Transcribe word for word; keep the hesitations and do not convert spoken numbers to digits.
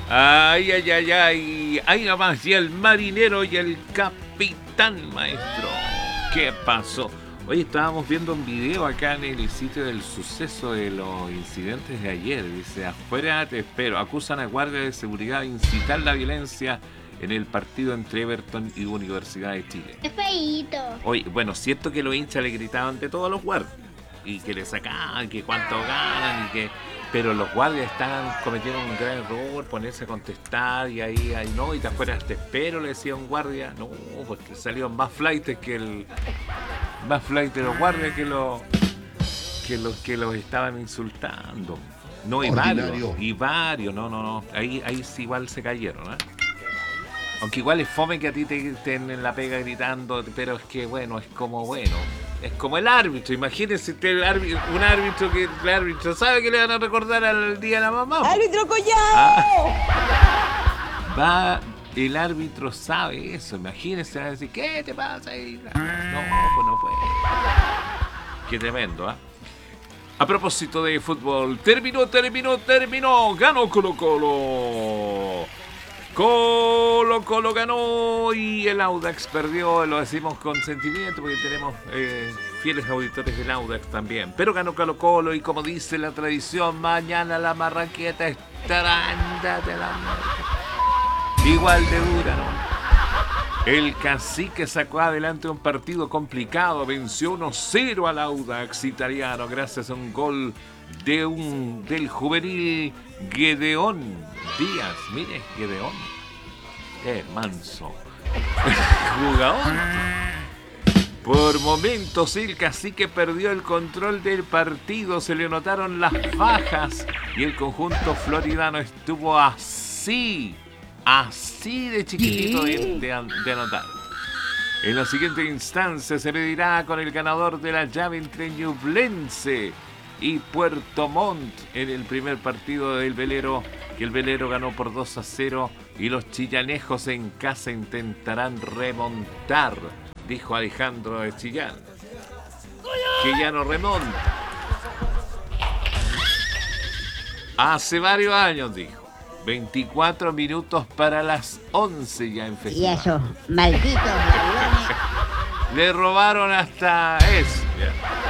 Ay, ay, ay, ay. Ahí nomás, y el marinero y el capitán, maestro. ¿Qué pasó? Hoy estábamos viendo un video acá en el sitio del suceso de los incidentes de ayer. Dice, afuera te espero. Acusan a guardia de seguridad de incitar la violencia en el partido entre Everton y Universidad de Chile. ¡Qué feíto! Oye, bueno, cierto que los hinchas le gritaban de todos los guardias. Y que le sacaban, que cuánto ganan y que... Pero los guardias estaban cometiendo un gran error, ponerse a contestar y ahí, ahí no, y te afuera te espero, le decía un guardia. No, porque salieron más flightes que el... Más flightes los guardias que los... Que los que los estaban insultando. No, y Ordinario. varios, y varios, no, no, no. Ahí, ahí sí igual se cayeron, ¿eh? Aunque igual es fome que a ti te estén en la pega gritando, pero es que bueno, es como bueno. Es como el árbitro, imagínense usted el árbitro, un árbitro que el árbitro sabe que le van a recordar al día de la mamá. ¡Árbitro Collado! Ah, va, el árbitro sabe eso, imagínense, va a decir, ¿qué te pasa ahí? No, pues no puede. Qué tremendo, ¿ah? ¿eh? A propósito de fútbol, terminó, terminó, terminó, ganó Colo Colo. Colo Colo ganó y el Audax perdió, lo decimos con sentimiento porque tenemos eh, fieles auditores del Audax también. Pero ganó Colo Colo y como dice la tradición, mañana la marraqueta estará andate la muerte. Igual de dura, ¿no? El Cacique sacó adelante un partido complicado, venció uno cero al Audax italiano gracias a un gol de un del juvenil Gedeón Díaz. Mire, Gedeón. Eh, manso. Jugador. Por momentos el Cacique perdió el control del partido, se le notaron las bajas y el conjunto floridano estuvo así, así de chiquitito de, de, de anotar. En la siguiente instancia se medirá con el ganador de la llave entre Ñublense y Puerto Montt en el primer partido del velero, que el velero ganó por dos a cero y los chillanejos en casa intentarán remontar, dijo Alejandro de Chillán, que ya no remonta. Hace varios años, dijo. veinticuatro minutos para las once ya en festival. Y esos malditos ladrones. Le robaron hasta eso. Ya.